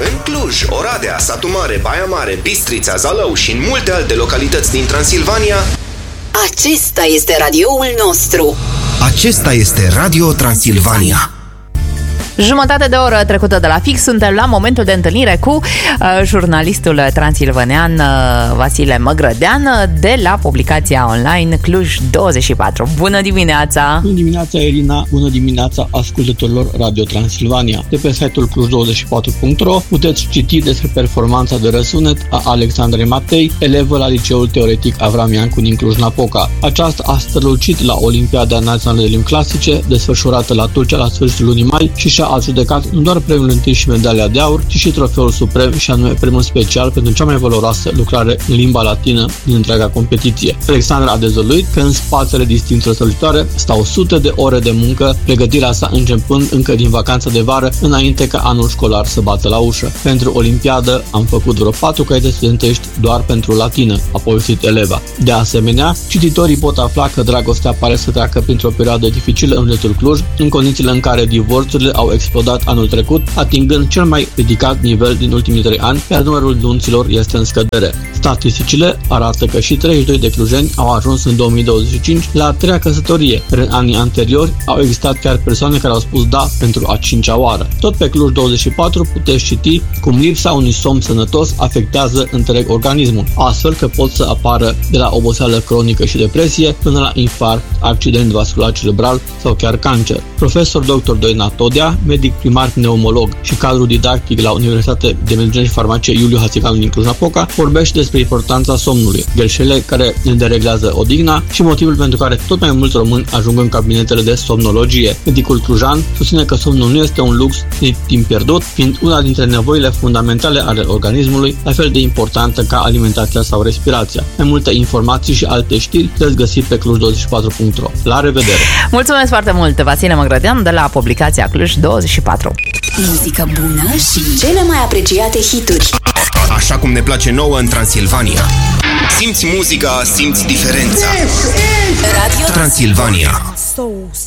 În Cluj, Oradea, Satu Mare, Baia Mare, Bistrița, Zalău și în multe alte localități din Transilvania. Acesta este radioul nostru. Acesta este Radio Transilvania. Jumătate de oră trecută de la fix, suntem la momentul de întâlnire cu jurnalistul transilvanean Vasile Măgrădean de la publicația online Cluj24. Bună dimineața! Bună dimineața, Irina! Bună dimineața ascultătorilor Radio Transilvania! De pe site-ul Cluj24.ro puteți citi despre performanța de răsunet a Alexandrei Matei, elevă la Liceul Teoretic Avram Iancu din Cluj-Napoca. Aceasta a strălucit la Olimpiada Națională de Limbi Clasice, desfășurată la Tulcea la sfârșitul lunii mai și și-a adjudecat nu doar premiul întâi și medalia de aur, ci și trofeul suprem și anume premiul special pentru cea mai valoroasă lucrare în limba latină din întreaga competiție. Alexandra a dezvăluit că în spatele distincțiilor strălucitoare stau sute de ore de muncă, pregătirea sa începând încă din vacanța de vară, înainte ca anul școlar să bată la ușă. Pentru Olimpiadă am făcut vreo 4 caiete studentești doar pentru latină, a povestit eleva. De asemenea, cititorii pot afla că dragostea pare să treacă printr-o perioadă dificilă în județul Cluj, în condițiile în care divorțurile au explodat anul trecut, atingând cel mai ridicat nivel din ultimii 3 ani, iar numărul nunților este în scădere. Statisticile arată că și 32 de clujeni au ajuns în 2025 la a 3-a căsătorie, iar în anii anteriori au existat chiar persoane care au spus da pentru a 5-a oară. Tot pe Cluj24 puteți citi cum lipsa unui somn sănătos afectează întreg organismul, astfel că pot să apară de la oboseală cronică și depresie până la infarct, accident vascular cerebral sau chiar cancer. Profesor dr. Doina Todea, medic primar pneumolog și cadru didactic la Universitatea de Medicina și Farmacie Iuliu Hațeganu din Cluj-Napoca, vorbește despre importanța somnului, greșelile care ne dereglează odihna și motivul pentru care tot mai mulți români ajung în cabinetele de somnologie. Medicul clujan susține că somnul nu este un lux de timp pierdut, fiind una dintre nevoile fundamentale ale organismului, la fel de importantă ca alimentația sau respirația. Mai multe informații și alte știri le-ați găsi pe Cluj24.ro. La revedere! Mulțumesc foarte mult, Vasile Măgrădean de la publicația Cluj24. Muzică bună și cele mai apreciate hituri. Așa cum ne place nouă în Transilvania. Simți muzica, simți diferența. Radio Transilvania.